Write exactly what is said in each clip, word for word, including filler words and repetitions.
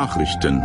Nachrichten.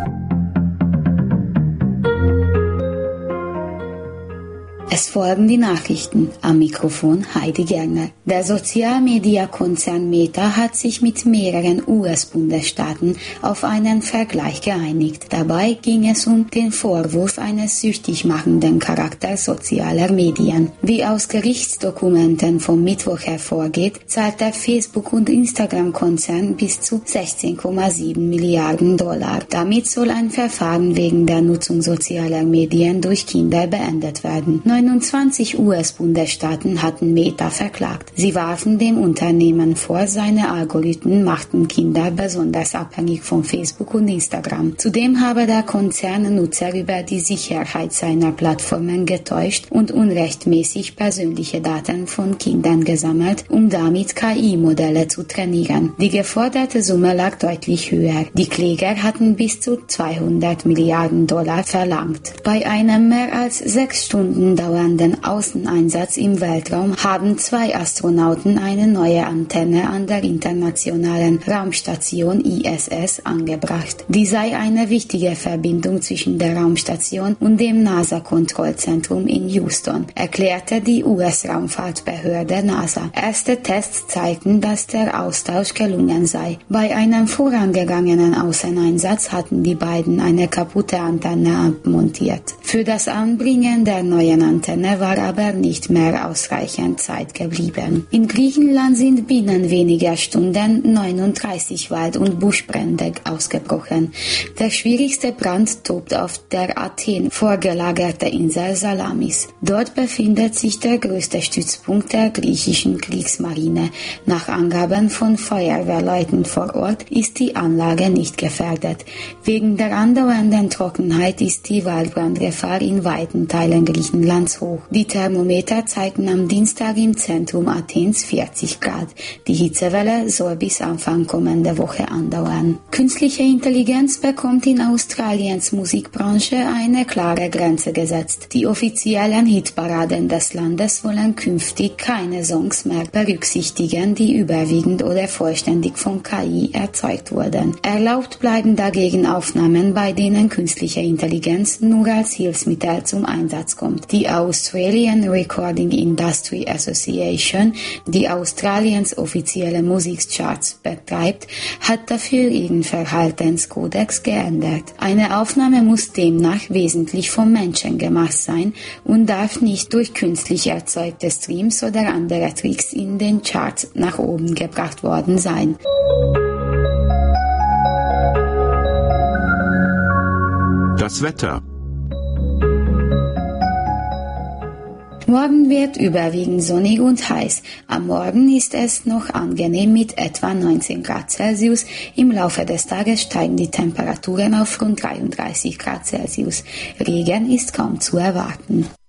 Es folgen die Nachrichten. Am Mikrofon Heidi Gerner. Der Sozialmedia-Konzern Meta hat sich mit mehreren U S-Bundesstaaten auf einen Vergleich geeinigt. Dabei ging es um den Vorwurf eines süchtig machenden Charakters sozialer Medien. Wie aus Gerichtsdokumenten vom Mittwoch hervorgeht, zahlt der Facebook- und Instagram-Konzern bis zu sechzehn Komma sieben Milliarden Dollar. Damit soll ein Verfahren wegen der Nutzung sozialer Medien durch Kinder beendet werden. neunundzwanzig U S-Bundesstaaten hatten Meta verklagt. Sie warfen dem Unternehmen vor, seine Algorithmen machten Kinder besonders abhängig von Facebook und Instagram. Zudem habe der Konzern Nutzer über die Sicherheit seiner Plattformen getäuscht und unrechtmäßig persönliche Daten von Kindern gesammelt, um damit K I-Modelle zu trainieren. Die geforderte Summe lag deutlich höher. Die Kläger hatten bis zu zweihundert Milliarden Dollar verlangt. Bei einem mehr als sechs Stunden dauernden Außeneinsatz im Weltraum haben zwei Astronauten eine neue Antenne an der internationalen Raumstation I S S angebracht. Die sei eine wichtige Verbindung zwischen der Raumstation und dem NASA-Kontrollzentrum in Houston, erklärte die U S-Raumfahrtbehörde NASA. Erste Tests zeigten, dass der Austausch gelungen sei. Bei einem vorangegangenen Außeneinsatz hatten die beiden eine kaputte Antenne abmontiert. Für das Anbringen der neuen Antenne war aber nicht mehr ausreichend Zeit geblieben. In Griechenland sind binnen weniger Stunden neununddreißig Wald- und Buschbrände ausgebrochen. Der schwierigste Brand tobt auf der Athen vorgelagerten Insel Salamis. Dort befindet sich der größte Stützpunkt der griechischen Kriegsmarine. Nach Angaben von Feuerwehrleuten vor Ort ist die Anlage nicht gefährdet. Wegen der andauernden Trockenheit ist die Waldbrandgefahr in weiten Teilen Griechenlands hoch. Die Thermometer zeigten am Dienstag im Zentrum Athens vierzig Grad. Die Hitzewelle soll bis Anfang kommender Woche andauern. Künstliche Intelligenz bekommt in Australiens Musikbranche eine klare Grenze gesetzt. Die offiziellen Hitparaden des Landes wollen künftig keine Songs mehr berücksichtigen, die überwiegend oder vollständig von K I erzeugt wurden. Erlaubt bleiben dagegen Aufnahmen, bei denen künstliche Intelligenz nur als Hilfsmittel zum Einsatz kommt. Die Australian Recording Industry Association, die Australiens offizielle Musikcharts betreibt, hat dafür ihren Verhaltenskodex geändert. Eine Aufnahme muss demnach wesentlich vom Menschen gemacht sein und darf nicht durch künstlich erzeugte Streams oder andere Tricks in den Charts nach oben gebracht worden sein. Das Wetter. Morgen wird überwiegend sonnig und heiß. Am Morgen ist es noch angenehm mit etwa neunzehn Grad Celsius. Im Laufe des Tages steigen die Temperaturen auf rund dreiunddreißig Grad Celsius. Regen ist kaum zu erwarten.